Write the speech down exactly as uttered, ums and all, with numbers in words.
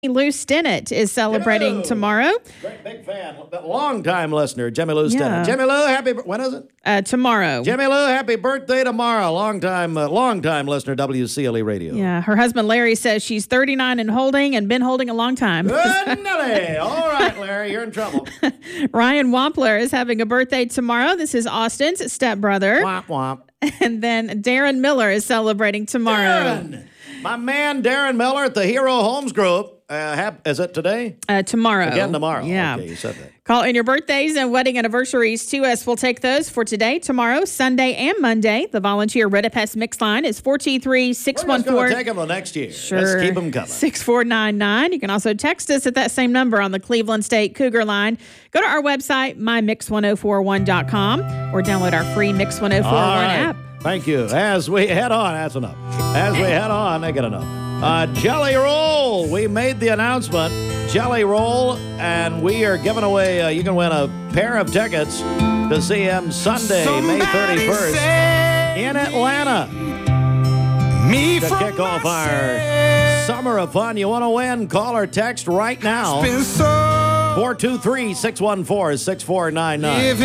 Lou Stinnett is celebrating Hello. tomorrow. Great big fan, long time listener, Jimmy Lou Stinnett. Yeah. Jimmy Lou, happy, when is it? Uh, tomorrow. Jimmy Lou, happy birthday tomorrow. Long time, uh, long time listener, W C L E Radio. Yeah, her husband Larry says she's thirty-nine and holding and been holding a long time. Good Nelly. All right, Larry, you're in trouble. Ryan Wampler is having a birthday tomorrow. This is Austin's stepbrother. Womp womp. And then Darren Miller is celebrating tomorrow. Darren, my man Darren Miller at the Hero Homes Group. Uh, hap- is it today? Uh, tomorrow. Again tomorrow. Yeah. Okay, you said that. Call in your birthdays and wedding anniversaries to us. We'll take those for today, tomorrow, Sunday, and Monday. The volunteer Redipest mix line is four two three, six one four. We're just going to take them the next year. Sure. Let's keep them coming. six four nine nine. You can also text us at that same number on the Cleveland State Cougar line. Go to our website, my mix one oh four one dot com, or download our free Mix one oh four one All right. app. Thank you. As we head on, that's enough. As we head on, I get enough. Uh, Jelly Roll. We made the announcement. Jelly Roll, and we are giving away, uh, you can win a pair of tickets to see him Sunday, May thirty-first in Atlanta. Me To kick off our summer of fun. You want to win? Call or text right now. four two three, six one four, six four nine nine.